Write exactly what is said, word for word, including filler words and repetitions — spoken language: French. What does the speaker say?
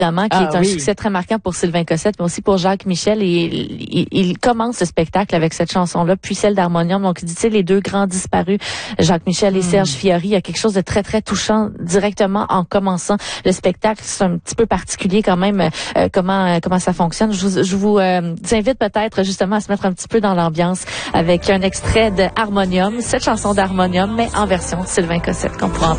évidemment, qui Ah, est un oui. succès très marquant pour Sylvain Cossette, mais aussi pour Jacques Michel. Et il, il commence ce spectacle avec cette chanson-là, puis celle d'Harmonium. Donc, il dit, tu sais, les deux grands disparus, Jacques Michel et Mm. Serge Fiori. Il y a quelque chose de très, très touchant directement en commençant le spectacle. C'est un petit peu particulier quand même, euh, comment euh, comment ça fonctionne. Je vous, je vous euh, invite peut-être justement à se mettre un petit peu dans l'ambiance avec un extrait de Harmonium, cette chanson d'Harmonium, mais en version Sylvain Cossette qu'on pourra entendre.